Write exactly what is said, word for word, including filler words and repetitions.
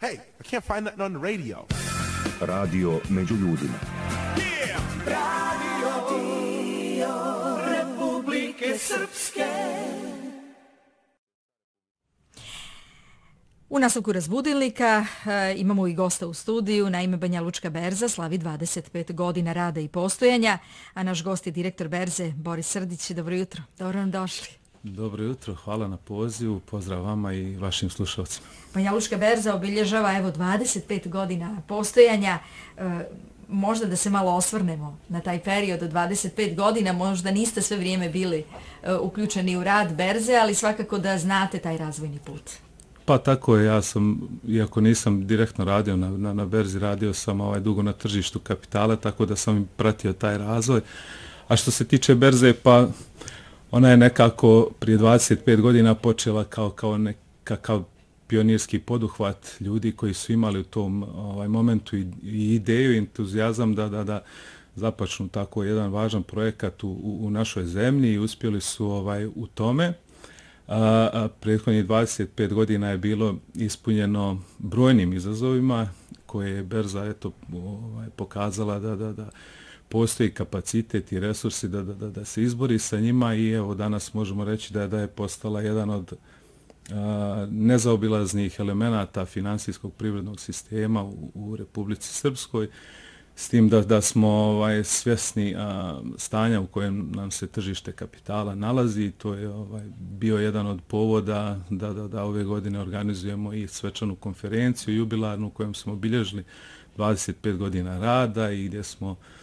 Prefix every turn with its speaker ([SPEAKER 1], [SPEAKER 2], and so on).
[SPEAKER 1] Hey, I can't find that on the radio.
[SPEAKER 2] Radio među ljudima.
[SPEAKER 1] Yeah!
[SPEAKER 3] Radio Republike Srpske.
[SPEAKER 4] U nastavku Razbudilnika e, imamo i gosta u studiju. Naime, Banja Lučka berza slavi dvadeset pet godina rada i postojanja, a naš gost je direktor berze Boris Srdić. Dobro jutro, dobro nam došli.
[SPEAKER 5] Dobro jutro, hvala na pozivu, pozdrav vama i vašim slušalcima.
[SPEAKER 4] Banja Lučka berza obilježava evo dvadeset pet godina postojanja. E, možda da se malo osvrnemo na taj period od dvadeset pet godina, možda niste sve vrijeme bili e, uključeni u rad berze, ali svakako da znate taj razvojni put.
[SPEAKER 5] Pa tako je, ja sam, iako nisam direktno radio na, na, na berzi, radio sam ovaj, dugo na tržištu kapitala, tako da sam pratio taj razvoj. A što se tiče berze, pa ona je nekako prije dvadeset pet godina počela kao, kao nekakav pionirski poduhvat ljudi koji su imali u tom ovaj, momentu i, i ideju, entuzijazam da, da, da započnu tako jedan važan projekat u, u, u našoj zemlji i uspjeli su ovaj, u tome. A, a prethodnih dvadeset pet godina je bilo ispunjeno brojnim izazovima koje je berza eto, ovaj, pokazala da, da, da postoji kapacitet i resursi da, da, da se izbori sa njima i evo danas možemo reći da, da je postala jedan od a, nezaobilaznih elemenata finansijskog privrednog sistema u, u Republici Srpskoj, s tim da, da smo ovaj, svjesni a, stanja u kojem nam se tržište kapitala nalazi. To je ovaj, bio jedan od povoda da, da, da ove godine organizujemo i svečanu konferenciju jubilarnu u kojem smo obilježili dvadeset pet godina rada i gdje smo